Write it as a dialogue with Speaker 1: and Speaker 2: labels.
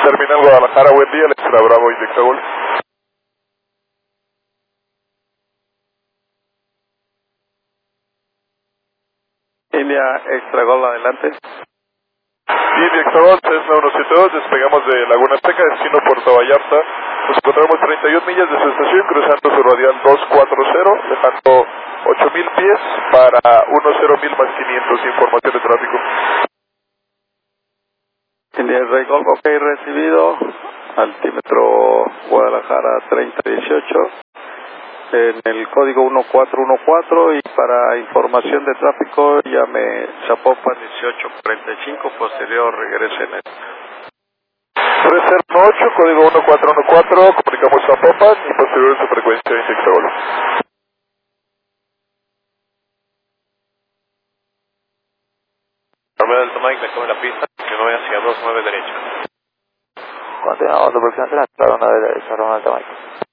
Speaker 1: Terminal Guadalajara, buen día, Extra Bravo, Indica Golf.
Speaker 2: India Extra Golf, adelante.
Speaker 1: India Extra Golf, Cessna 172, despegamos de Laguna Azteca, destino Puerto Vallarta. Nos encontramos 31 millas de su estación, cruzando su radial 240, dejando 8000 pies para 10.000 más 500, información de tráfico.
Speaker 2: India Rey Golf, ok, recibido. Altímetro Guadalajara 3018. En el código 1414 y para información de tráfico llame Zapopan 1845, posterior regrese en el
Speaker 1: 308, código 1414, comunicamos a Zapopan y posterior en su frecuencia de Indica Golf.
Speaker 3: Romeo Delta Mike, me come la pista, que no voy hacia 29 derecha.
Speaker 4: Continuamos la próxima entrada, una derecha, Romeo Delta Mike.